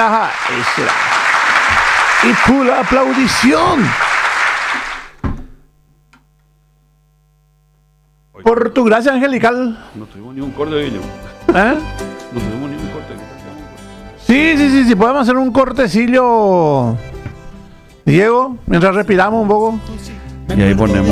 ajá. Ese era. Y pura aplaudición. Por tu gracia angelical. No tuvimos ni un corte de ello. ¿Eh? No tuvimos ni un corte. Sí. Podemos hacer un cortecillo, Diego, mientras respiramos un poco. Y ahí ponemos